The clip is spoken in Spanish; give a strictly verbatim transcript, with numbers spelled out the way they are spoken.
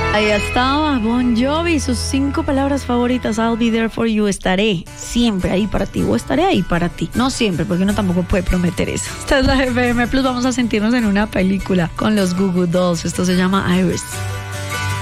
Ahí estaba Bon Jovi, sus cinco palabras favoritas. I'll be there for you. Estaré siempre ahí para ti, o estaré ahí para ti. No siempre, porque uno tampoco puede prometer eso. Esta es la F M Plus. Vamos a sentirnos en una película con los Goo Goo Dolls. Esto se llama Iris.